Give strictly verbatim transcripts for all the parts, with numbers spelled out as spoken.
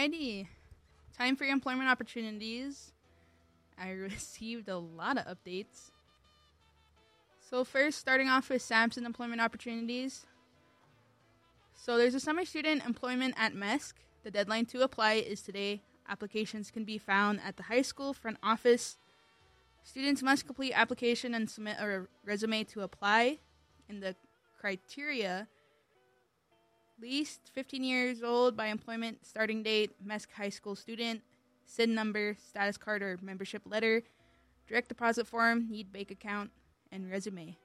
Alrighty. Time for your employment opportunities. I received a lot of updates. So first, starting off with Samson employment opportunities. So there's a summer student employment at M E S C. The deadline to apply is today. Applications can be found at the high school front office. Students must complete application and submit a resume to apply. In the criteria, least fifteen years old by employment, starting date, M E S C high school student, S I N number, status card or membership letter, direct deposit form, need bank account, and resume.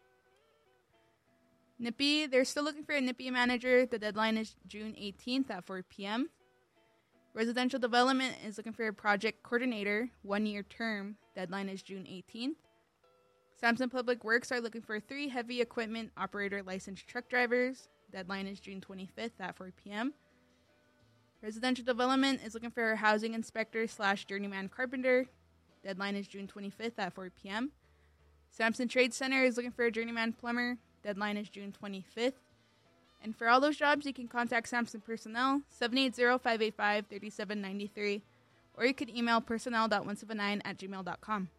N I P I, they're still looking for a N I P I manager. The deadline is June eighteenth at four p.m. Residential Development is looking for a project coordinator, one-year term. Deadline is June eighteenth. Samson Public Works are looking for three heavy equipment operator licensed truck drivers. Deadline is June twenty-fifth at four p.m. Residential Development is looking for a housing inspector slash journeyman carpenter. Deadline is June twenty-fifth at four p.m. Samson Trade Center is looking for a journeyman plumber. Deadline is June twenty-fifth. And for all those jobs, you can contact Samson Personnel, seven eight zero, five eight five, three seven nine three, or you can email personnel dot one seven nine at gmail dot com.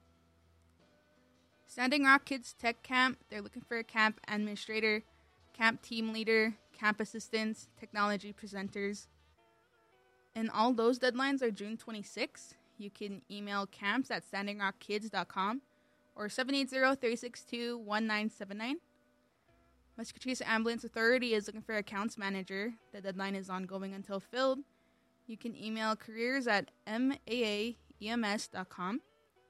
Standing Rock Kids Tech Camp, they're looking for a camp administrator, camp team leader, camp assistants, technology presenters. And all those deadlines are June twenty-sixth. You can email camps at standing rock kids dot com or seven eight zero, three six two, one nine seven nine. Muscatine Ambulance Authority is looking for accounts manager. The deadline is ongoing until filled. You can email careers at m a a e m s dot com.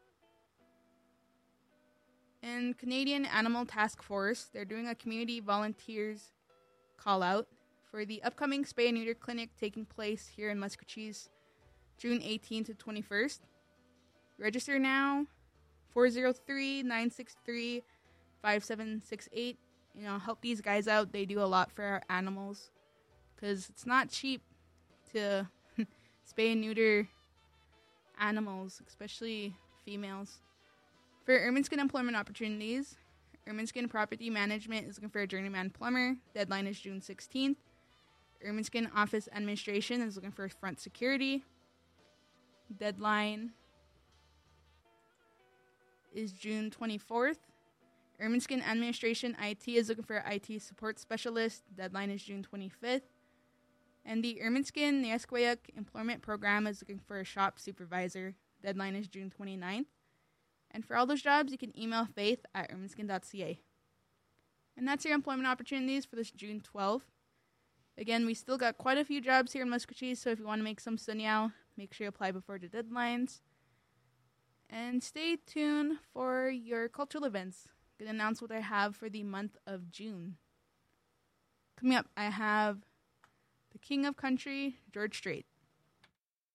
And Canadian Animal Task Force, they're doing a community volunteers call out for the upcoming spay and neuter clinic taking place here in Muscatine, June eighteenth to twenty-first. Register now, four zero three, nine six three, five seven six eight. You know, help these guys out. They do a lot for our animals because it's not cheap to spay and neuter animals, especially females. For Ermineskin employment opportunities, Ermineskin Property Management is looking for a journeyman plumber. Deadline is June sixteenth. Ermineskin Office Administration is looking for front security. Deadline is June twenty-fourth. Ermineskin Administration I T is looking for an I T support specialist. Deadline is June twenty-fifth. And the Ermineskin Niesquayak Employment Program is looking for a shop supervisor. Deadline is June twenty-ninth. And for all those jobs, you can email faith at ermineskin dot c a. And that's your employment opportunities for this June twelfth. Again, we still got quite a few jobs here in Muscatine, so if you want to make some sunyao, make sure you apply before the deadlines. And stay tuned for your cultural events. I'm going to announce what I have for the month of June. Coming up, I have the King of Country, George Strait.